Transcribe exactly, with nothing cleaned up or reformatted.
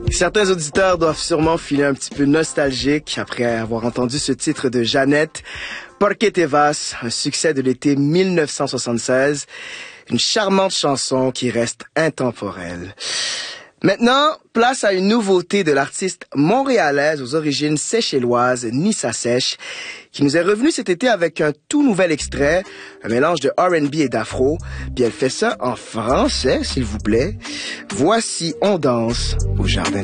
Certains auditeurs doivent sûrement filer un petit peu nostalgiques après avoir entendu ce titre de Jeannette, Porque te vas, un succès de l'été mille neuf cent soixante-seize, une charmante chanson qui reste intemporelle. Maintenant, place à une nouveauté de l'artiste montréalaise aux origines séchelloises, Nissa Sèche, qui nous est revenue cet été avec un tout nouvel extrait, un mélange de R and B et d'afro, puis elle fait ça en français, s'il vous plaît. Voici On danse au jardin.